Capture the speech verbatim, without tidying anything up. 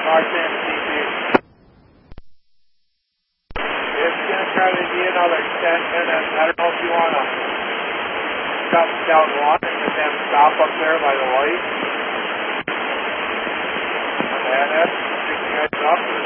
North End C P. It's going to try to be another ten minutes. I don't know if you want to cut down one and then stop up there by the light. And then that's six guys up.